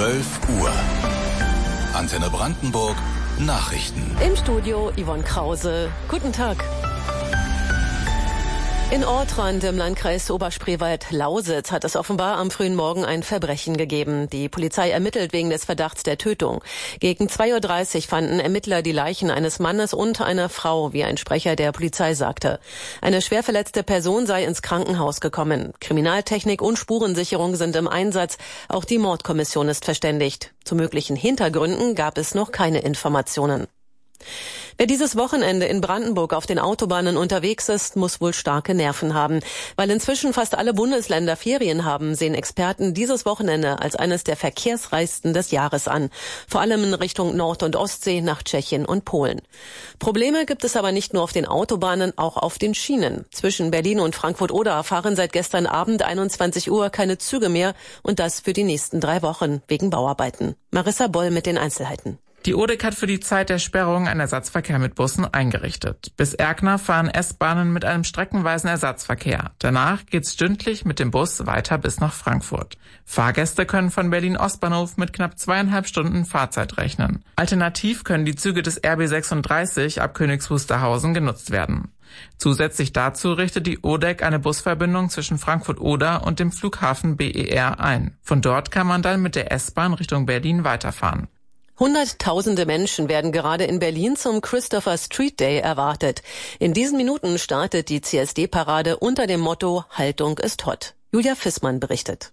12 Uhr. Antenne Brandenburg Nachrichten. Im Studio Yvonne Krause. Guten Tag. In Ortrand im Landkreis Oberspreewald-Lausitz hat es offenbar am frühen Morgen ein Verbrechen gegeben. Die Polizei ermittelt wegen des Verdachts der Tötung. Gegen 2:30 Uhr fanden Ermittler die Leichen eines Mannes und einer Frau, wie ein Sprecher der Polizei sagte. Eine schwer verletzte Person sei ins Krankenhaus gekommen. Kriminaltechnik und Spurensicherung sind im Einsatz. Auch die Mordkommission ist verständigt. Zu möglichen Hintergründen gab es noch keine Informationen. Wer dieses Wochenende in Brandenburg auf den Autobahnen unterwegs ist, muss wohl starke Nerven haben. Weil inzwischen fast alle Bundesländer Ferien haben, sehen Experten dieses Wochenende als eines der verkehrsreichsten des Jahres an. Vor allem in Richtung Nord- und Ostsee nach Tschechien und Polen. Probleme gibt es aber nicht nur auf den Autobahnen, auch auf den Schienen. Zwischen Berlin und Frankfurt-Oder fahren seit gestern Abend 21 Uhr keine Züge mehr und das für die nächsten 3 Wochen wegen Bauarbeiten. Marissa Boll mit den Einzelheiten. Die ODEK hat für die Zeit der Sperrung einen Ersatzverkehr mit Bussen eingerichtet. Bis Erkner fahren S-Bahnen mit einem streckenweisen Ersatzverkehr. Danach geht's stündlich mit dem Bus weiter bis nach Frankfurt. Fahrgäste können von Berlin Ostbahnhof mit knapp 2,5 Stunden Fahrzeit rechnen. Alternativ können die Züge des RB 36 ab Königs Wusterhausen genutzt werden. Zusätzlich dazu richtet die ODEK eine Busverbindung zwischen Frankfurt-Oder und dem Flughafen BER ein. Von dort kann man dann mit der S-Bahn Richtung Berlin weiterfahren. Hunderttausende Menschen werden gerade in Berlin zum Christopher Street Day erwartet. In diesen Minuten startet die CSD-Parade unter dem Motto Haltung ist hot. Julia Fissmann berichtet.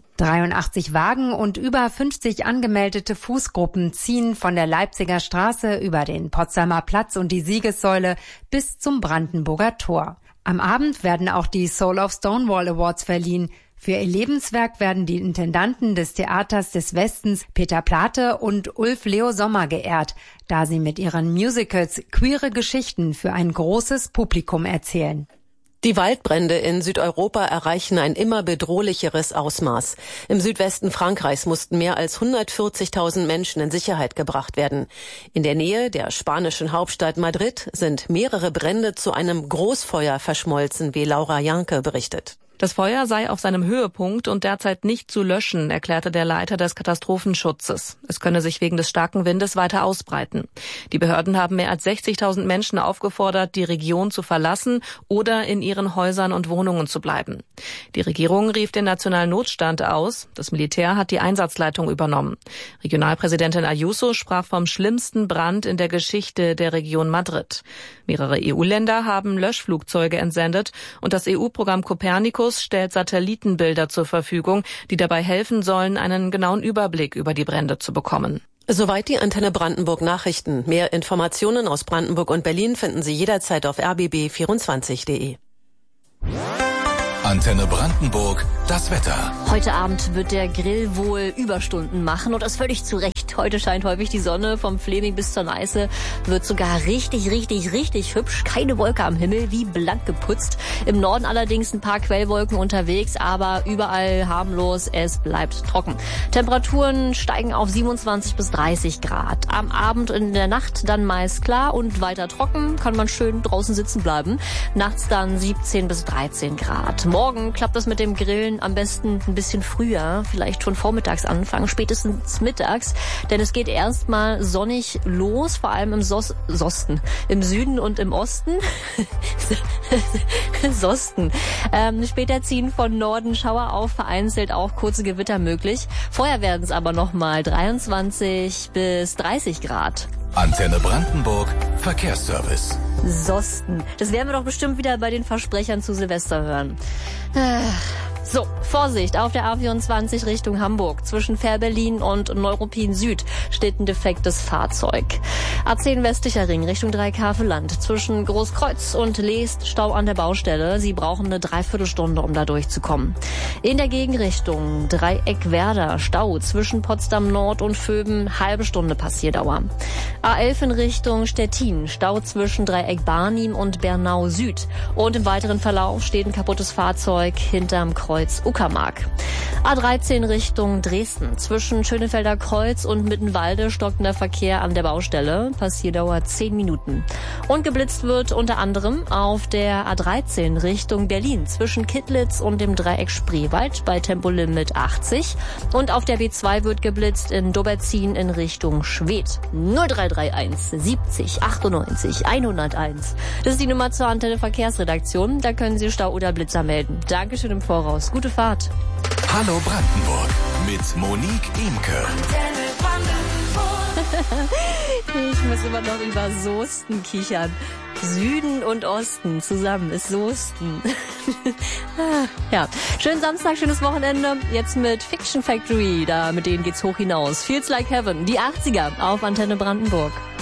83 Wagen und über 50 angemeldete Fußgruppen ziehen von der Leipziger Straße über den Potsdamer Platz und die Siegessäule bis zum Brandenburger Tor. Am Abend werden auch die Soul of Stonewall Awards verliehen. Für ihr Lebenswerk werden die Intendanten des Theaters des Westens Peter Plate und Ulf Leo Sommer geehrt, da sie mit ihren Musicals queere Geschichten für ein großes Publikum erzählen. Die Waldbrände in Südeuropa erreichen ein immer bedrohlicheres Ausmaß. Im Südwesten Frankreichs mussten mehr als 140.000 Menschen in Sicherheit gebracht werden. In der Nähe der spanischen Hauptstadt Madrid sind mehrere Brände zu einem Großfeuer verschmolzen, wie Laura Janke berichtet. Das Feuer sei auf seinem Höhepunkt und derzeit nicht zu löschen, erklärte der Leiter des Katastrophenschutzes. Es könne sich wegen des starken Windes weiter ausbreiten. Die Behörden haben mehr als 60.000 Menschen aufgefordert, die Region zu verlassen oder in ihren Häusern und Wohnungen zu bleiben. Die Regierung rief den nationalen Notstand aus. Das Militär hat die Einsatzleitung übernommen. Regionalpräsidentin Ayuso sprach vom schlimmsten Brand in der Geschichte der Region Madrid. Mehrere EU-Länder haben Löschflugzeuge entsendet und das EU-Programm Copernicus stellt Satellitenbilder zur Verfügung, die dabei helfen sollen, einen genauen Überblick über die Brände zu bekommen. Soweit die Antenne Brandenburg Nachrichten. Mehr Informationen aus Brandenburg und Berlin finden Sie jederzeit auf rbb24.de. Antenne Brandenburg, das Wetter. Heute Abend wird der Grill wohl Überstunden machen und das völlig zu Recht. Heute scheint häufig die Sonne, vom Fleming bis zur Neiße wird sogar richtig hübsch. Keine Wolke am Himmel, wie blank geputzt. Im Norden allerdings ein paar Quellwolken unterwegs, aber überall harmlos, es bleibt trocken. Temperaturen steigen auf 27 bis 30 Grad. Am Abend und in der Nacht dann meist klar und weiter trocken, kann man schön draußen sitzen bleiben. Nachts dann 17 bis 13 Grad. Morgen klappt das mit dem Grillen am besten ein bisschen früher, vielleicht schon vormittags anfangen, spätestens mittags, denn es geht erstmal sonnig los, vor allem im im Süden und im Osten. Sosten. Später ziehen von Norden Schauer auf, vereinzelt auch kurze Gewitter möglich. Vorher werden es aber nochmal 23 bis 30 Grad. Antenne Brandenburg, Verkehrsservice. Sosten. Das werden wir doch bestimmt wieder bei den Versprechern zu Silvester hören. So, Vorsicht, auf der A24 Richtung Hamburg. Zwischen Fährberlin und Neuruppin Süd steht ein defektes Fahrzeug. A10 westlicher Ring Richtung Dreieckhaveland. Zwischen Großkreuz und Leest Stau an der Baustelle. Sie brauchen eine Dreiviertelstunde, um da durchzukommen. In der Gegenrichtung Dreieck-Werder Stau zwischen Potsdam Nord und Vöben, halbe Stunde Passierdauer. A11 in Richtung Stettin. Stau zwischen Dreieck Barnim und Bernau Süd. Und im weiteren Verlauf steht ein kaputtes Fahrzeug hinterm Kreuz Kreuz Uckermark. A13 Richtung Dresden. Zwischen Schönefelder Kreuz und Mittenwalde stockender Verkehr an der Baustelle. Passierdauer 10 Minuten. Und geblitzt wird unter anderem auf der A13 Richtung Berlin. Zwischen Kittlitz und dem Dreieck Spreewald bei Tempolimit 80. Und auf der B2 wird geblitzt in Doberzin in Richtung Schwedt. 0331 70 98 101. Das ist die Nummer zur Antenne Verkehrsredaktion. Da können Sie Stau oder Blitzer melden. Dankeschön im Voraus. Gute Fahrt. Hallo Brandenburg mit Monique Imke. Ich muss immer noch über Soesten kichern. Süden und Osten zusammen ist Soesten. Ja, schönen Samstag, schönes Wochenende. Jetzt mit Fiction Factory, mit denen geht's hoch hinaus. Feels Like Heaven, die 80er auf Antenne Brandenburg.